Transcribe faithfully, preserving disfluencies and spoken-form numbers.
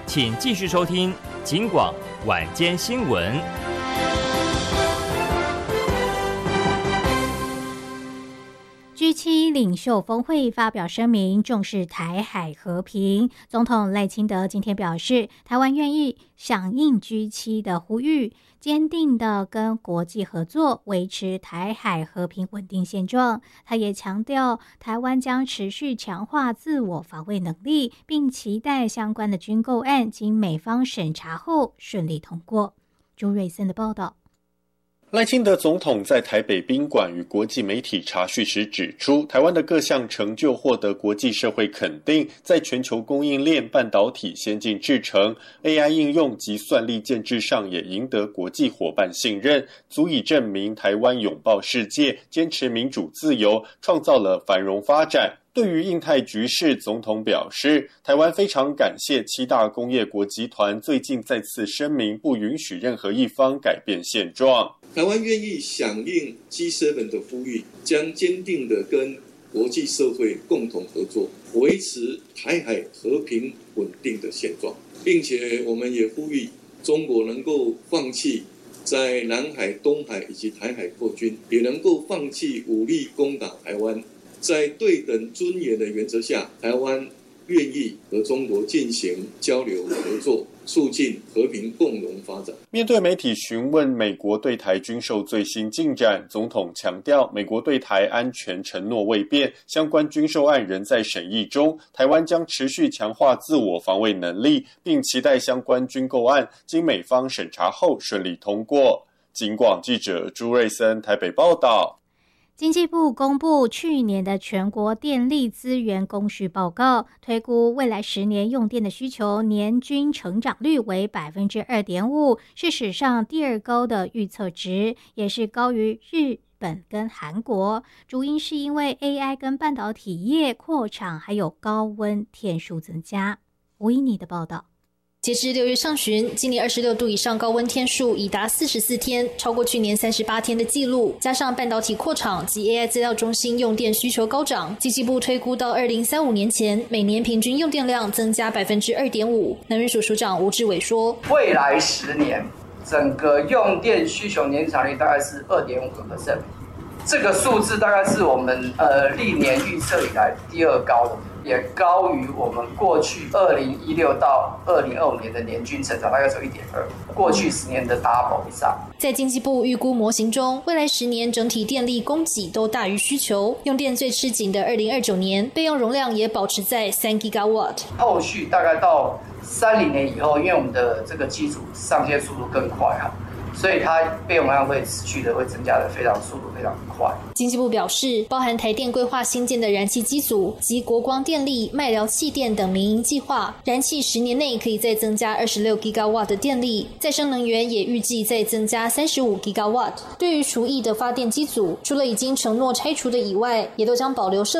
请继续收听警广晚间新闻。 G 七 领袖峰会发表声明，重视台海和平。总统赖清德今天表示，台湾愿意响应 G 七 的呼吁，坚定地跟国际合作，维持台海和平稳定现状。他也强调，台湾将持续强化自我防卫能力，并期待相关的军购案经美方审查后顺利通过。朱瑞森的报道。 赖清德总统在台北宾馆与国际媒体茶叙时指出，台湾的各项成就获得国际社会肯定，在全球供应链、半导体、先进制程、A I 应用及算力建制上也赢得国际伙伴信任，足以证明台湾拥抱世界，坚持民主自由，创造了繁荣发展。对于印太局势，总统表示，台湾非常感谢七大工业国集团最近再次声明，不允许任何一方改变现状。 台湾愿意响应 G 七 的呼吁，将坚定地跟国际社会共同合作，维持台海和平稳定的现状，并且我们也呼吁中国能够放弃在南海、东海以及台海扩军，也能够放弃武力攻打台湾。在对等尊严的原则下，台湾愿意和中国进行交流合作，促进和平共荣发展。 面对媒体询问美国对台军售最新进展，总统强调，美国对台安全承诺未变，相关军售案仍在审议中，台湾将持续强化自我防卫能力，并期待相关军购案经美方审查后顺利通过。警广记者朱瑞森台北报道。 经济部公布去年的全国电力资源供需报告，推估未来十年用电的需求年均成长率为 百分之二点五， 是史上第二高的预测值，也是高于日本跟韩国。主因是因为 A I 跟半导体业扩厂，还有高温天数增加。吴依妮的报道。 截至六月上旬，今年二十六度以上高温天数已达四十四天，超过去年三十八天的纪录。加上半导体扩厂及 A I 资料中心用电需求高涨，经济部推估到二零三五年前，每年平均用电量增加 百分之二点五。能源署署长吴志伟说， 未来十年整个用电需求年产率大概是 百分之二点五， 这个数字大概是我们呃历年预测以来第二高的，也高于我们过去二零一六到二零二五年的年均成长，大概只有 一点二， 过去十年的 double 以上。 在经济部预估模型中，未来十年整体电力供给都大于需求，用电最吃紧的二零二九年，备用容量也保持在三 gigawatt。 后续大概到三零年以后，因为我们的这个基础上线速度更快哈。所以它备用量会持续的会增加的非常速度非常快。 经济部表示，包含台电规划新建的燃气机组及国光电力、麦寮气电等民营计划，燃气十年内可以再增加二十六 gigawatt 的电力，再生能源也预计再增加三十五 gigawatt。对于除役的发电机组，除了已经承诺拆除的以外，也都将保留设